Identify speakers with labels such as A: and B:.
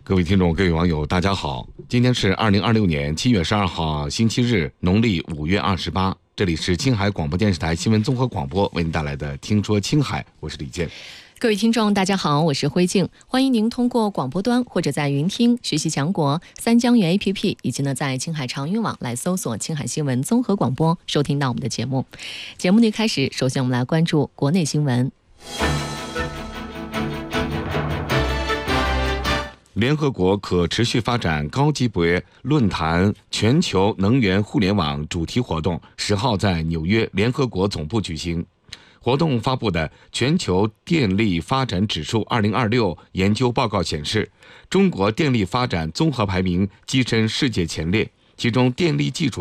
A: 各位听众、各位网友，大家好！今天是2026年7月12号，星期日，农历5月28。这里是青海广播电视台新闻综合广播为您带来的《听说青海》，我是李健。
B: 各位听众，大家好，我是辉静，欢迎您通过广播端或者在云听、学习强国、三江源 APP 以及在青海长云网来搜索青海新闻综合广播，收听到我们的节目。节目的开始，首先我们来关注国内新闻。
A: 联合国可持续发展高级别论坛全球能源互联网主题活动10号在纽约联合国总部举行。活动发布的全球电力发展指数2026研究报告显示，中国电力发展综合排名跻身世界前列，其中电力技术